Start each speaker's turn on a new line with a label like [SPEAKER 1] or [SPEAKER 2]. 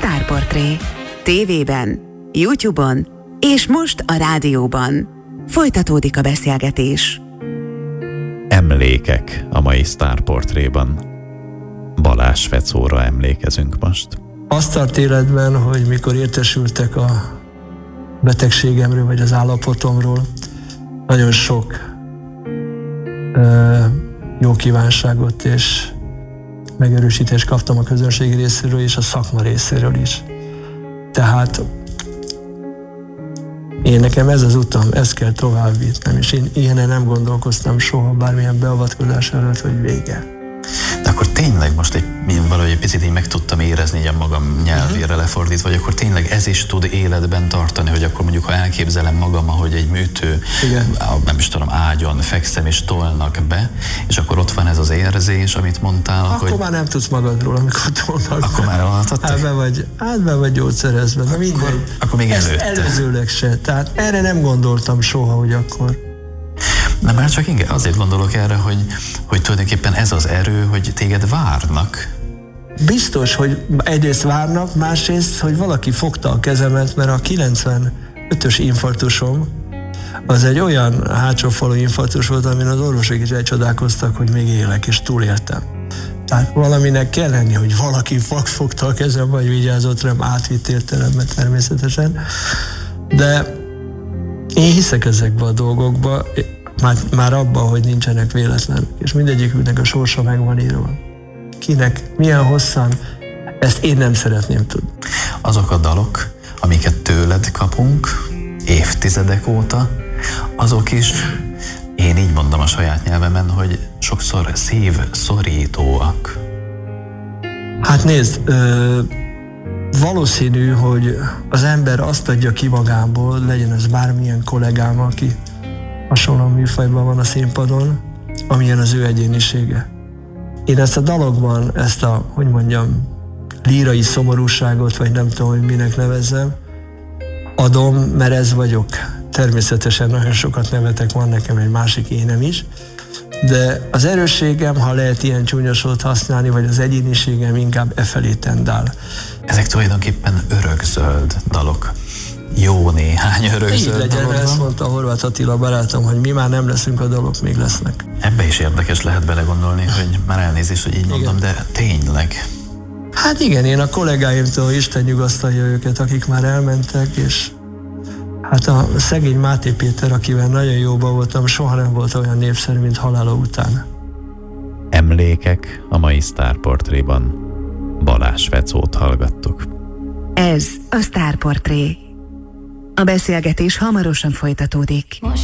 [SPEAKER 1] Sztárportré. TV-ben, YouTube-on és most a rádióban. Folytatódik a beszélgetés.
[SPEAKER 2] Emlékek a mai Sztárportréban. Balázs Fecóra emlékezünk most.
[SPEAKER 3] Azt tart életben, hogy mikor értesültek a betegségemről, vagy az állapotomról, nagyon sok jó kívánságot és megerősítést kaptam a közönség részéről és a szakma részéről is. Tehát nekem ez az utam, ezt kell tovább vittem, és én ilyen nem gondolkoztam soha bármilyen beavatkozás előtt, hogy vége.
[SPEAKER 4] De akkor tényleg most valahogy egy picit így meg tudtam érezni így a magam nyelvére lefordítva, vagy akkor tényleg ez is tud életben tartani, hogy akkor mondjuk, ha elképzelem magam, ahogy egy műtő, nem is tudom, ágyon fekszem és tolnak be, és akkor ott van ez az érzés, amit mondtál,
[SPEAKER 3] akkor
[SPEAKER 4] hogy...
[SPEAKER 3] már nem tudsz magadról, amikor tolnak
[SPEAKER 4] akkor
[SPEAKER 3] be.
[SPEAKER 4] Már elaltattak?
[SPEAKER 3] Be vagy gyógyszerezve.
[SPEAKER 4] Akkor még előtte.
[SPEAKER 3] Előzőleg se. Tehát erre nem gondoltam soha, hogy akkor...
[SPEAKER 4] Nem, már csak igen, azért gondolok erre, hogy tulajdonképpen ez az erő, hogy téged várnak.
[SPEAKER 3] Biztos, hogy egyrészt várnak, másrészt, hogy valaki fogta a kezemet, mert a 95-ös infarktusom az egy olyan hátsófalú infarktus volt, amin az orvosok is elcsodálkoztak, hogy még élek, és túléltem. Tehát valaminek kell lenni, hogy valaki fogta a kezem, vagy vigyázott rám átvitt értelemben természetesen. De én hiszek ezekbe a dolgokba, már abban, hogy nincsenek véletlenek, és mindegyiküknek a sorsa meg van írva. Kinek, milyen hosszan, ezt én nem szeretném tudni.
[SPEAKER 4] Azok a dalok, amiket tőled kapunk évtizedek óta, azok is, én így mondom a saját nyelvemen, hogy sokszor szívszorítóak. Hát
[SPEAKER 3] nézd, valószínű, hogy az ember azt adja ki magából, legyen ez bármilyen kollégám, aki hasonló műfajban van a színpadon, amilyen az ő egyénisége. Én ezt a dalokban, ezt a, hogy mondjam, lírai szomorúságot, vagy nem tudom, hogy minek nevezzem, adom, mert ez vagyok. Természetesen nagyon sokat nevetek, van nekem egy másik énem is, de az erősségem, ha lehet ilyen csúnya szót használni, vagy az egyéniségem inkább efelé tendál.
[SPEAKER 4] Ezek tulajdonképpen örökzöld dalok. Jó néhány örökzöld
[SPEAKER 3] így legyen, ezt mondta Horváth Attila barátom, hogy mi már nem leszünk, a dalok még lesznek.
[SPEAKER 4] Ebbe is érdekes lehet belegondolni, hogy már elnézést, hogy így mondom, de tényleg.
[SPEAKER 3] Hát igen, én a kollégáimtól Isten nyugasztalja őket, akik már elmentek, és hát a szegény Máté Péter, akivel nagyon jóban voltam, soha nem volt olyan népszerű, mint halála után.
[SPEAKER 2] Emlékek a mai Sztárportréban. Balázs Fecót hallgattuk.
[SPEAKER 1] Ez a Sztárportré. A beszélgetés hamarosan folytatódik.